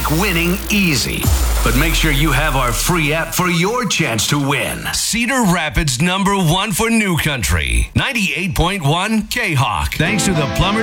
make winning easy. But make sure you have our free app for your chance to win. Cedar Rapids #1 for New Country. 98.1 K-Hawk. Thanks to the Plumbers